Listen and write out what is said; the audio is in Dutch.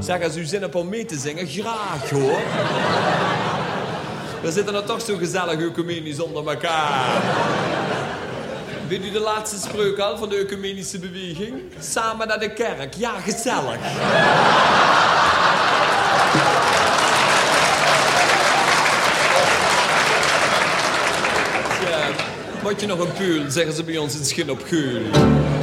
Zeg, als u zin hebt om mee te zingen, graag hoor. We zitten er toch zo gezellig ecumenisch onder elkaar. Weet u de laatste spreuk al van de ecumenische beweging? Samen naar de kerk. Ja, gezellig. Ja, moet je nog een puul, zeggen ze bij ons in Schin op Geul.